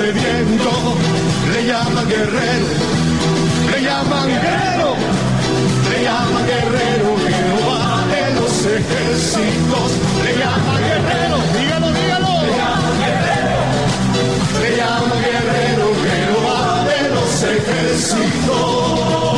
sediento, le llaman guerrero, le llaman guerrero, le llaman guerrero, Jehová de los ejércitos, le llaman guerrero, dígalo, dígalo, le llaman guerrero, le llaman guerrero, Jehová de los ejércitos.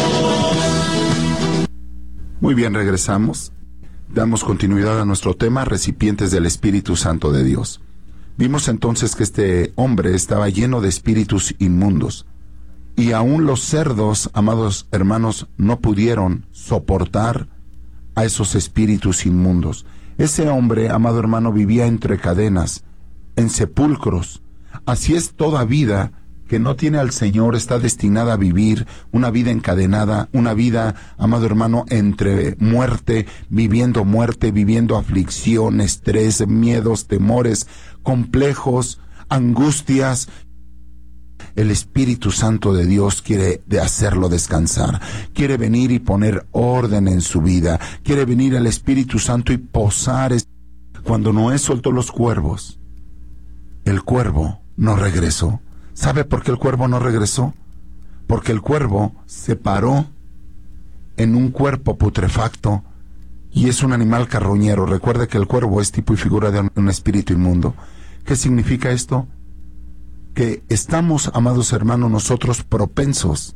Muy bien, regresamos. Damos continuidad a nuestro tema, recipientes del Espíritu Santo de Dios. Vimos entonces que este hombre estaba lleno de espíritus inmundos. Y aún los cerdos, amados hermanos, no pudieron soportar a esos espíritus inmundos. Ese hombre, amado hermano, vivía entre cadenas, en sepulcros. Así es toda vida que no tiene al Señor, está destinada a vivir una vida encadenada, una vida, amado hermano, entre muerte, viviendo aflicción, estrés, miedos, temores, complejos, angustias. El Espíritu Santo de Dios quiere de hacerlo descansar, quiere venir y poner orden en su vida, quiere venir el Espíritu Santo y posar. Cuando Noé soltó los cuervos, el cuervo no regresó. ¿Sabe por qué el cuervo no regresó? Porque el cuervo se paró en un cuerpo putrefacto y es un animal carroñero. Recuerde que el cuervo es tipo y figura de un espíritu inmundo. ¿Qué significa esto? Que estamos, amados hermanos, nosotros propensos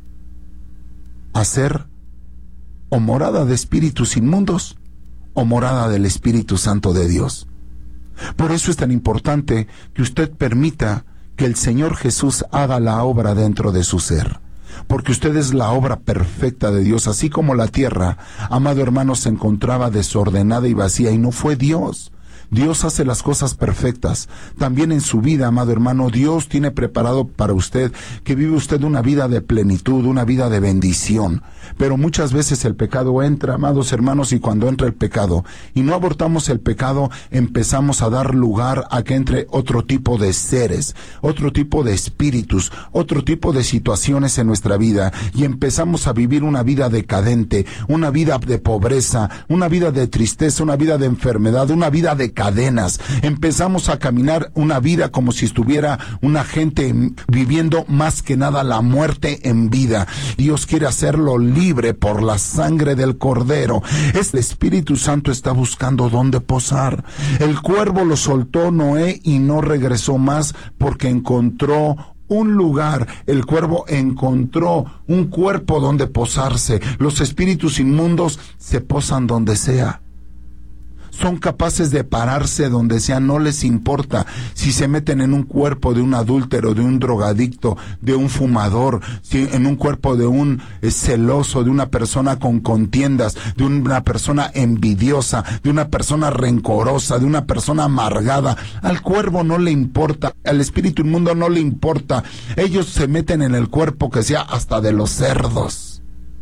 a ser o morada de espíritus inmundos o morada del Espíritu Santo de Dios. Por eso es tan importante que usted permita que el Señor Jesús haga la obra dentro de su ser, porque usted es la obra perfecta de Dios, así como la tierra, amado hermano, se encontraba desordenada y vacía, y no fue Dios. Dios hace las cosas perfectas. También en su vida, amado hermano, Dios tiene preparado para usted que vive usted una vida de plenitud, una vida de bendición. Pero muchas veces el pecado entra, amados hermanos, y cuando entra el pecado y no abortamos el pecado, empezamos a dar lugar a que entre otro tipo de seres, otro tipo de espíritus, otro tipo de situaciones en nuestra vida, y empezamos a vivir una vida decadente, una vida de pobreza, una vida de tristeza, una vida de enfermedad, una vida de cadenas. Empezamos a caminar una vida como si estuviera una gente viviendo más que nada la muerte en vida. Dios quiere hacerlo libre por la sangre del Cordero. El Espíritu Santo está buscando dónde posar. El cuervo lo soltó Noé y no regresó más porque encontró un lugar. El cuervo encontró un cuerpo donde posarse. Los espíritus inmundos se posan donde sea. Son capaces de pararse donde sea, no les importa si se meten en un cuerpo de un adúltero, de un drogadicto, de un fumador, en un cuerpo de un celoso, de una persona con contiendas, de una persona envidiosa, de una persona rencorosa, de una persona amargada. Al cuervo no le importa, al espíritu inmundo no le importa. Ellos se meten en el cuerpo que sea hasta de los cerdos.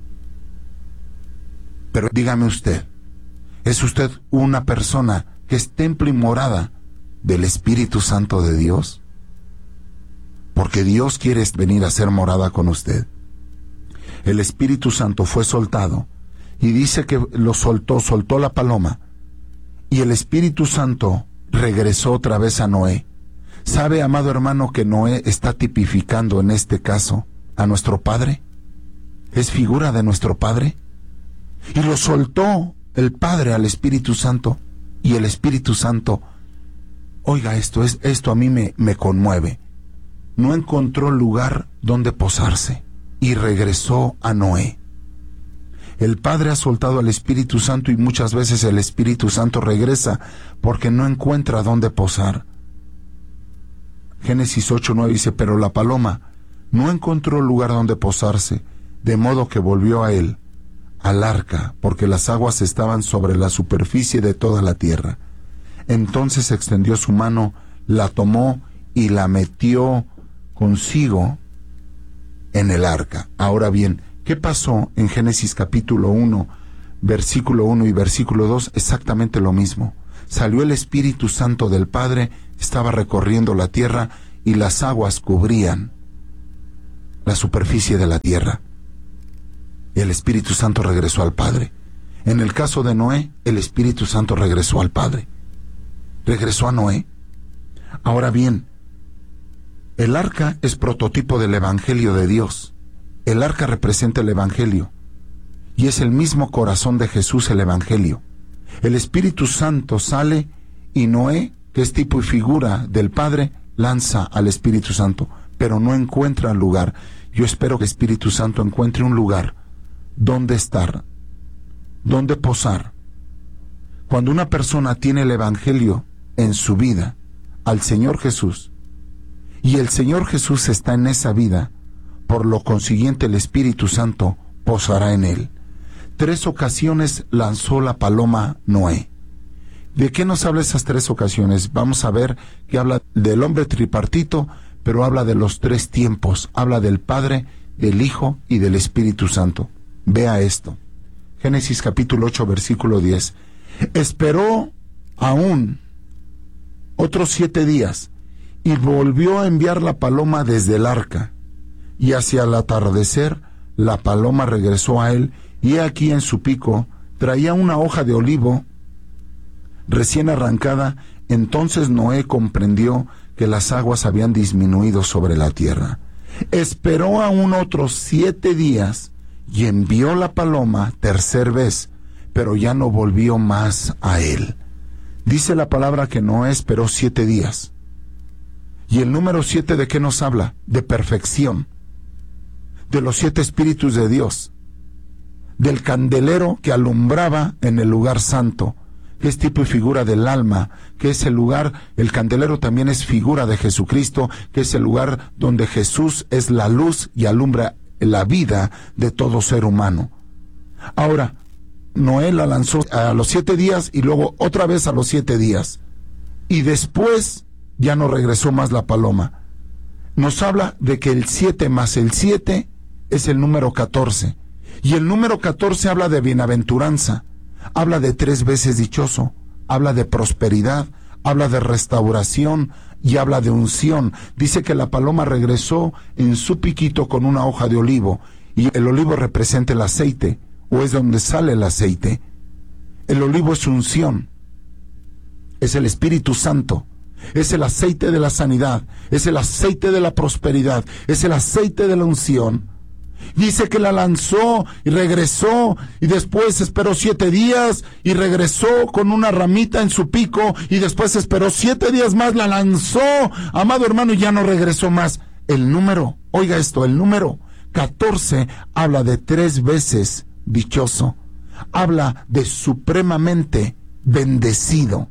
Pero dígame usted, ¿es usted una persona que es templo y morada del Espíritu Santo de Dios? Porque Dios quiere venir a ser morada con usted. El Espíritu Santo fue soltado y dice que lo soltó la paloma, y el Espíritu Santo regresó otra vez a Noé. ¿Sabe, amado hermano, que Noé está tipificando en este caso a nuestro Padre? Es figura de nuestro Padre. Y lo soltó el Padre al Espíritu Santo, y el Espíritu Santo, oiga esto a mí me conmueve, no encontró lugar donde posarse y regresó a Noé. El Padre ha soltado al Espíritu Santo y muchas veces el Espíritu Santo regresa porque no encuentra dónde posar. Génesis 8:9 dice, pero la paloma no encontró lugar donde posarse, de modo que volvió a él, al arca, porque las aguas estaban sobre la superficie de toda la tierra. Entonces extendió su mano, la tomó y la metió consigo en el arca. Ahora bien, ¿qué pasó en Génesis capítulo 1, versículo 1 y versículo 2? Exactamente lo mismo. Salió el Espíritu Santo del Padre, estaba recorriendo la tierra y las aguas cubrían la superficie de la tierra. El Espíritu Santo regresó al Padre. En el caso de Noé, el Espíritu Santo regresó al Padre. Regresó a Noé. Ahora bien, El arca es prototipo del Evangelio de Dios. El arca representa el Evangelio. Y es el mismo corazón de Jesús el Evangelio. El Espíritu Santo sale y Noé, que es tipo y figura del Padre, lanza al Espíritu Santo, pero no encuentra lugar. Yo espero que el Espíritu Santo encuentre un lugar donde estar, donde posar. Cuando una persona tiene el Evangelio en su vida, al Señor Jesús, y el Señor Jesús está en esa vida, por lo consiguiente el Espíritu Santo posará en él. 3 ocasiones lanzó la paloma Noé. ¿De qué nos habla esas 3 ocasiones? Vamos a ver que habla del hombre tripartito, pero habla de los 3 tiempos. Habla del Padre, del Hijo y del Espíritu Santo. Vea esto. Génesis capítulo 8, versículo 10. Esperó aún otros 7 días y volvió a enviar la paloma desde el arca. Y hacia el atardecer la paloma regresó a él, y he aquí en su pico traía una hoja de olivo recién arrancada. Entonces Noé comprendió que las aguas habían disminuido sobre la tierra. Esperó aún otros 7 días y envió la paloma tercer vez, pero ya no volvió más a él. Dice la palabra que Noé esperó 7 días. Y el número 7, ¿de qué nos habla? De perfección, de los 7 espíritus de Dios, del candelero que alumbraba en el lugar santo, que es tipo y figura del alma, que es el lugar. El candelero también es figura de Jesucristo, que es el lugar donde Jesús es la luz y alumbra la vida de todo ser humano. Ahora, Noé la lanzó a los 7 días y luego otra vez a los 7 días. Y después ya no regresó más la paloma. Nos habla de que el 7 más el 7 es el número 14. Y el número 14 habla de bienaventuranza, habla de 3 veces dichoso, habla de prosperidad, habla de restauración y habla de unción. Dice que la paloma regresó en su piquito con una hoja de olivo, y el olivo representa el aceite, o es donde sale el aceite. El olivo es unción, es el Espíritu Santo, es el aceite de la sanidad, es el aceite de la prosperidad, es el aceite de la unción. Dice que la lanzó y regresó, y después esperó 7 días y regresó con una ramita en su pico, y después esperó 7 días más, la lanzó, amado hermano, y ya no regresó más. El número, oiga esto, el número 14 habla de 3 veces dichoso, habla de supremamente bendecido.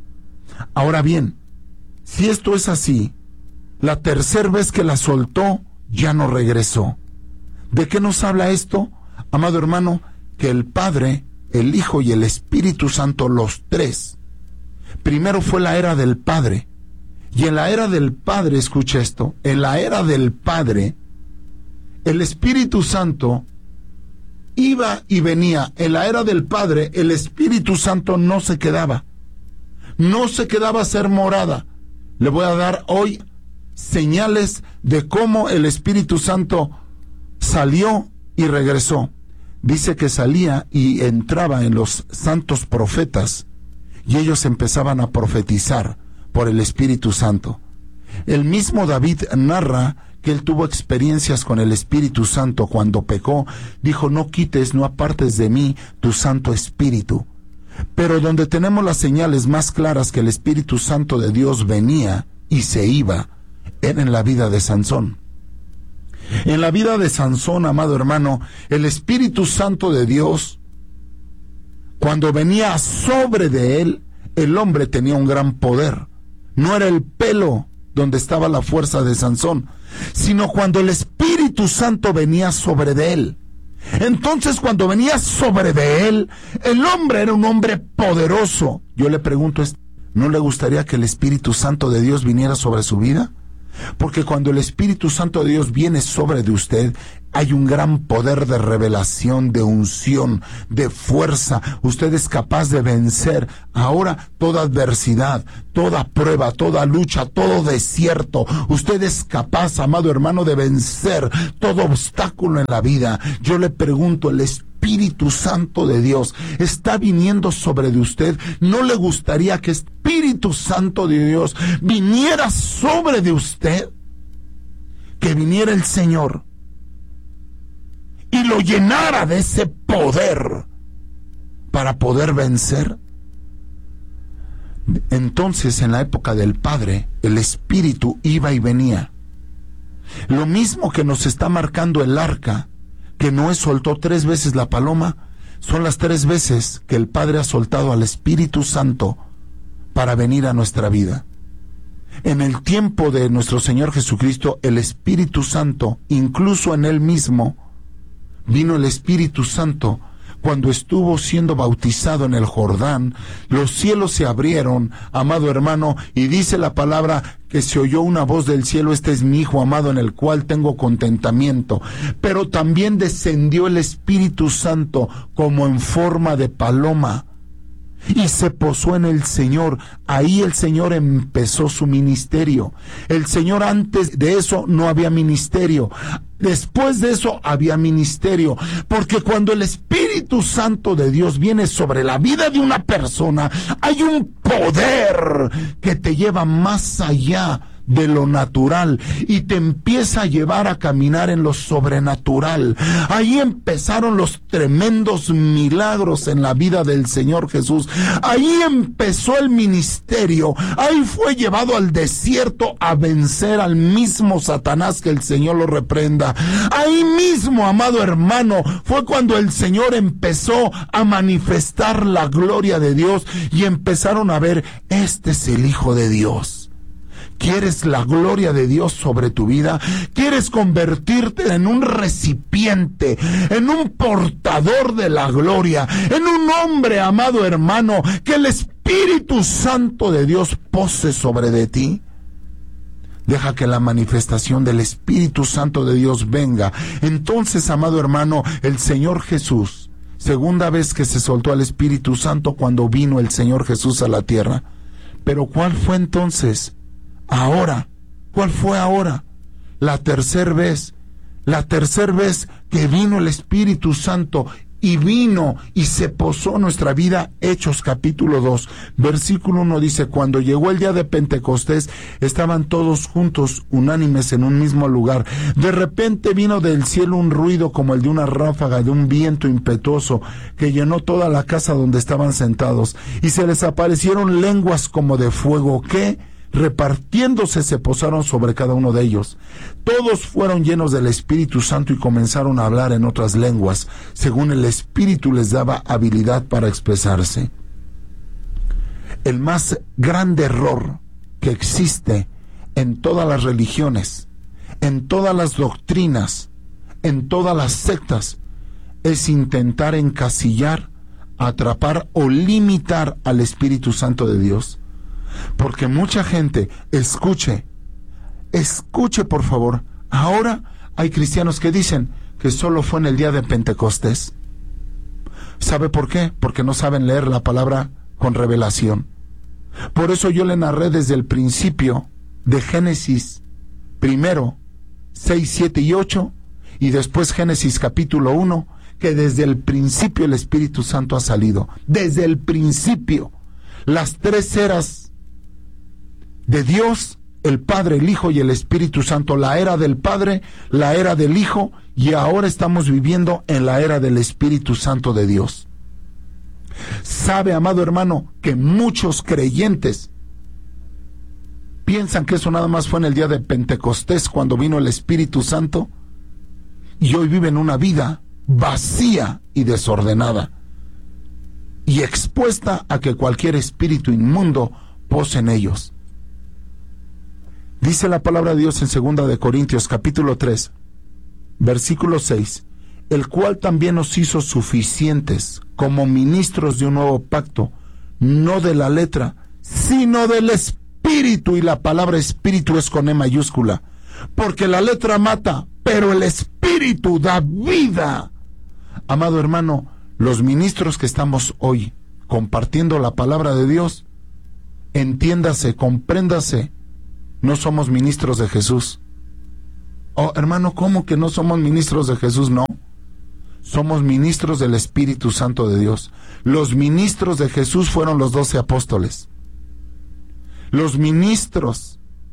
Ahora bien, si esto es así, la tercera vez que la soltó ya no regresó. ¿De qué nos habla esto, amado hermano? Que el Padre, el Hijo y el Espíritu Santo, los 3, primero fue la era del Padre, y en la era del Padre, escucha esto, en la era del Padre, el Espíritu Santo iba y venía. En la era del Padre, el Espíritu Santo no se quedaba a ser morada. Le voy a dar hoy señales de cómo el Espíritu Santo salió y regresó. Dice que salía y entraba en los santos profetas, y ellos empezaban a profetizar por el Espíritu Santo. El mismo David narra que él tuvo experiencias con el Espíritu Santo cuando pecó. Dijo: no quites, no apartes de mí tu Santo Espíritu. Pero donde tenemos las señales más claras que el Espíritu Santo de Dios venía y se iba, era en la vida de Sansón. En la vida de Sansón, amado hermano, el Espíritu Santo de Dios, cuando venía sobre de él, el hombre tenía un gran poder. No era el pelo donde estaba la fuerza de Sansón, sino cuando el Espíritu Santo venía sobre de él. Entonces, cuando venía sobre de él, el hombre era un hombre poderoso. Yo le pregunto, ¿no le gustaría que el Espíritu Santo de Dios viniera sobre su vida? Porque cuando el Espíritu Santo de Dios viene sobre de usted, hay un gran poder de revelación, de unción, de fuerza. Usted es capaz de vencer ahora toda adversidad, toda prueba, toda lucha, todo desierto. Usted es capaz, amado hermano, de vencer todo obstáculo en la vida. Yo le pregunto, ¿el Espíritu Santo de Dios está viniendo sobre de usted? ¿No le gustaría que Espíritu Santo de Dios viniera sobre de usted? que viniera el Señor y lo llenara de ese poder para poder vencer. Entonces, en la época del Padre, el Espíritu iba y venía. Lo mismo que nos está marcando el arca, que Noé soltó 3 veces la paloma, son las 3 veces que el Padre ha soltado al Espíritu Santo para venir a nuestra vida. En el tiempo de nuestro Señor Jesucristo, el Espíritu Santo, incluso en Él mismo, vino el Espíritu Santo. Cuando estuvo siendo bautizado en el Jordán, los cielos se abrieron, amado hermano, y dice la palabra que se oyó una voz del cielo: este es mi Hijo amado en el cual tengo contentamiento. Pero también descendió el Espíritu Santo como en forma de paloma y se posó en el Señor. Ahí el Señor empezó su ministerio. El Señor antes de eso no había ministerio. Después de eso había ministerio, porque cuando el Espíritu Santo de Dios viene sobre la vida de una persona, hay un poder que te lleva más allá de lo natural y te empieza a llevar a caminar en lo sobrenatural. Ahí empezaron los tremendos milagros en la vida del Señor Jesús. Ahí empezó el ministerio. Ahí fue llevado al desierto a vencer al mismo Satanás, que el Señor lo reprenda. Ahí mismo, amado hermano, fue cuando el Señor empezó a manifestar la gloria de Dios y empezaron a ver: este es el Hijo de Dios. ¿Quieres la gloria de Dios sobre tu vida? ¿Quieres convertirte en un recipiente, en un portador de la gloria, en un hombre, amado hermano, que el Espíritu Santo de Dios pose sobre de ti? Deja que la manifestación del Espíritu Santo de Dios venga. Entonces, amado hermano, el Señor Jesús, segunda vez que se soltó al Espíritu Santo, cuando vino el Señor Jesús a la tierra. Pero ¿cuál fue entonces? Ahora, ¿cuál fue ahora? La tercera vez que vino el Espíritu Santo y vino y se posó en nuestra vida. Hechos capítulo 2, versículo 1 dice: cuando llegó el día de Pentecostés, estaban todos juntos, unánimes en un mismo lugar. De repente vino del cielo un ruido como el de una ráfaga de un viento impetuoso que llenó toda la casa donde estaban sentados, y se les aparecieron lenguas como de fuego que, repartiéndose, se posaron sobre cada uno de ellos. Todos fueron llenos del Espíritu Santo y comenzaron a hablar en otras lenguas, según el Espíritu les daba habilidad para expresarse. El más grande error que existe en todas las religiones, en todas las doctrinas, en todas las sectas, es intentar encasillar, atrapar o limitar al Espíritu Santo de Dios. Porque mucha gente, escuche por favor, ahora hay cristianos que dicen que solo fue en el día de Pentecostés. ¿Sabe por qué? Porque no saben leer la palabra con revelación. Por eso yo le narré desde el principio de Génesis primero 6, 7 y 8, y después Génesis capítulo 1, que desde el principio el Espíritu Santo ha salido. Desde el principio, las 3 eras de Dios, el Padre, el Hijo y el Espíritu Santo, la era del Padre, la era del Hijo, y ahora estamos viviendo en la era del Espíritu Santo de Dios. Sabe, amado hermano, que muchos creyentes piensan que eso nada más fue en el día de Pentecostés, cuando vino el Espíritu Santo, y hoy viven una vida vacía y desordenada, y expuesta a que cualquier espíritu inmundo pose en ellos. Dice la palabra de Dios en 2 de Corintios capítulo 3, versículo 6, el cual también nos hizo suficientes como ministros de un nuevo pacto, no de la letra, sino del Espíritu, y la palabra Espíritu es con E mayúscula, porque la letra mata, pero el Espíritu da vida. Amado hermano, los ministros que estamos hoy compartiendo la palabra de Dios, entiéndase, compréndase, no somos ministros de Jesús. Oh, hermano, ¿cómo que no somos ministros de Jesús? No. Somos ministros del Espíritu Santo de Dios. Los ministros de Jesús fueron los 12 apóstoles. Los ministros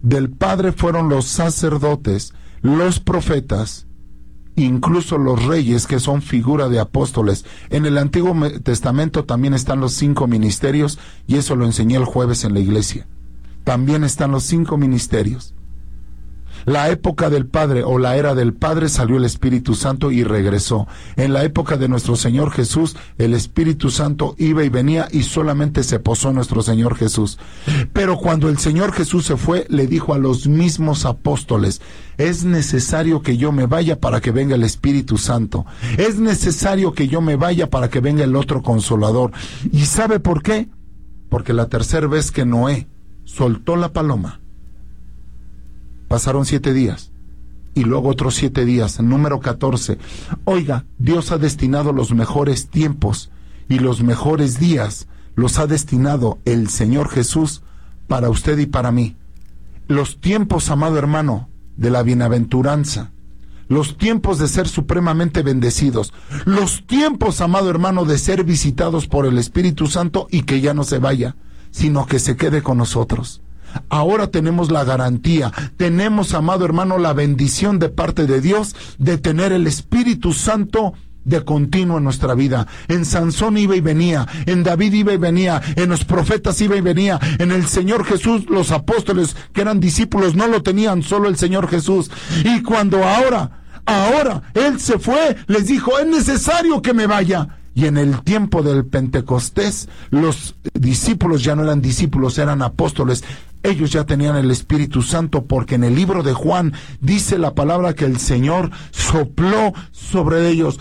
del Padre fueron los sacerdotes, los profetas, incluso los reyes, que son figura de apóstoles. En el Antiguo Testamento también están los 5 ministerios, y eso lo enseñé el jueves en la iglesia. También están los 5 ministerios. La época del Padre, o la era del Padre, salió el Espíritu Santo y regresó. En la época de nuestro Señor Jesús, el Espíritu Santo iba y venía y solamente se posó nuestro Señor Jesús. Pero cuando el Señor Jesús se fue, le dijo a los mismos apóstoles: es necesario que yo me vaya para que venga el Espíritu Santo. Es necesario que yo me vaya para que venga el otro Consolador. ¿Y sabe por qué? Porque la tercera vez que Noé soltó la paloma, pasaron 7 días, y luego otros 7 días, número 14. Oiga, Dios ha destinado los mejores tiempos y los mejores días, los ha destinado el Señor Jesús para usted y para mí. Los tiempos, amado hermano, de la bienaventuranza, los tiempos de ser supremamente bendecidos, los tiempos, amado hermano, de ser visitados por el Espíritu Santo y que ya no se vaya, sino que se quede con nosotros. Ahora tenemos la garantía, tenemos, amado hermano, la bendición de parte de Dios de tener el Espíritu Santo de continuo en nuestra vida. En Sansón iba y venía, en David iba y venía, en los profetas iba y venía, en el Señor Jesús, los apóstoles que eran discípulos no lo tenían, solo el Señor Jesús. Y cuando ahora Él se fue, les dijo: es necesario que me vaya. Y en el tiempo del Pentecostés, los discípulos ya no eran discípulos, eran apóstoles. Ellos ya tenían el Espíritu Santo, porque en el libro de Juan dice la palabra que el Señor sopló sobre ellos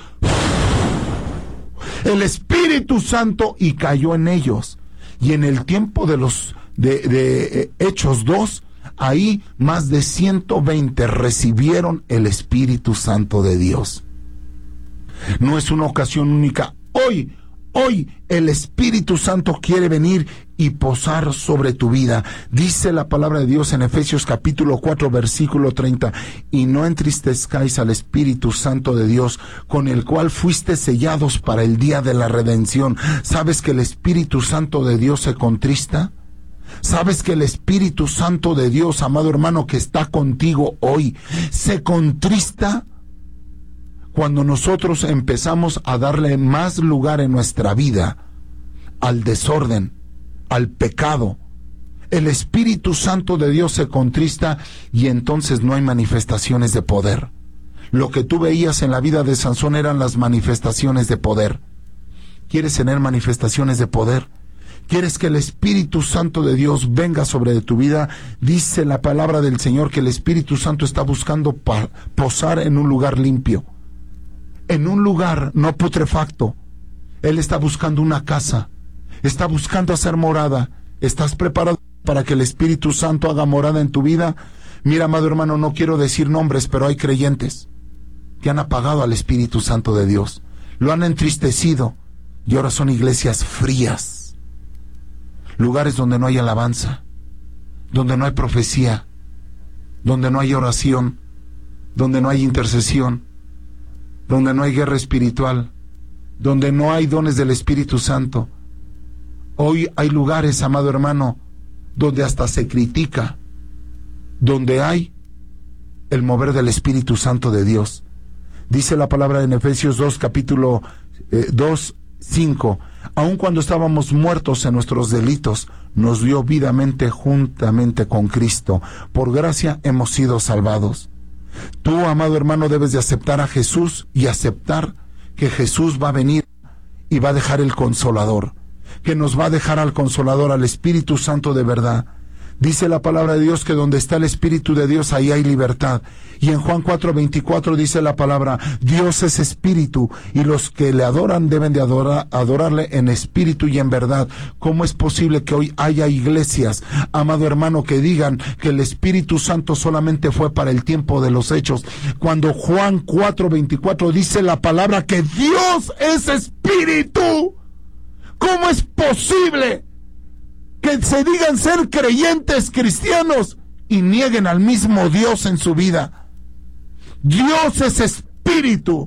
el Espíritu Santo y cayó en ellos. Y en el tiempo de Hechos 2, ahí más de 120 recibieron el Espíritu Santo de Dios. No es una ocasión única. Hoy el Espíritu Santo quiere venir y posar sobre tu vida. Dice la palabra de Dios en Efesios capítulo 4, versículo 30: y no entristezcáis al Espíritu Santo de Dios, con el cual fuiste sellados para el día de la redención. ¿Sabes que el Espíritu Santo de Dios se contrista? ¿Sabes que el Espíritu Santo de Dios, amado hermano, que está contigo hoy, se contrista cuando nosotros empezamos a darle más lugar en nuestra vida al desorden, al pecado? El Espíritu Santo de Dios se contrista y entonces no hay manifestaciones de poder. Lo que tú veías en la vida de Sansón eran las manifestaciones de poder. ¿Quieres tener manifestaciones de poder? ¿Quieres que el Espíritu Santo de Dios venga sobre tu vida? Dice la palabra del Señor que el Espíritu Santo está buscando posar en un lugar limpio, en un lugar no putrefacto. Él está buscando una casa, está buscando hacer morada. ¿Estás preparado para que el Espíritu Santo haga morada en tu vida? Mira, amado hermano, no quiero decir nombres, pero hay creyentes que han apagado al Espíritu Santo de Dios, lo han entristecido, y ahora son iglesias frías, lugares donde no hay alabanza, donde no hay profecía, donde no hay oración, donde no hay intercesión, donde no hay guerra espiritual, donde no hay dones del Espíritu Santo. Hoy hay lugares, amado hermano, donde hasta se critica, donde hay el mover del Espíritu Santo de Dios. Dice la palabra en Efesios 2, capítulo 2, 5: aun cuando estábamos muertos en nuestros delitos, nos dio vida juntamente con Cristo. Por gracia hemos sido salvados. Tú, amado hermano, debes de aceptar a Jesús y aceptar que Jesús va a venir y va a dejar el Consolador, que nos va a dejar al Consolador, al Espíritu Santo de verdad. Dice la palabra de Dios que donde está el Espíritu de Dios, ahí hay libertad. Y en Juan 4:24 dice la palabra: Dios es espíritu, y los que le adoran deben de adorarle en espíritu y en verdad. ¿Cómo es posible que hoy haya iglesias, amado hermano, que digan que el Espíritu Santo solamente fue para el tiempo de los hechos, cuando Juan 4:24 dice la palabra que Dios es espíritu? ¿Cómo es posible que se digan ser creyentes cristianos y nieguen al mismo Dios en su vida? Dios es espíritu.